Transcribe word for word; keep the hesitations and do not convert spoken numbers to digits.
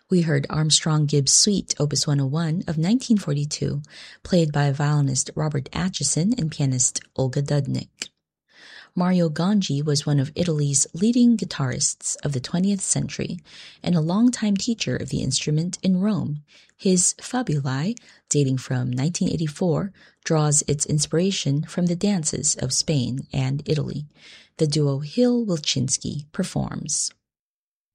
We heard Armstrong Gibbs' Suite, Opus one oh one of nineteen forty-two, played by violinist Robert Atchison and pianist Olga Dudnik. Mario Ganji was one of Italy's leading guitarists of the twentieth century and a longtime teacher of the instrument in Rome. His Fabulae, dating from nineteen eighty-four, draws its inspiration from the dances of Spain and Italy. The duo Hill-Wilczynski performs.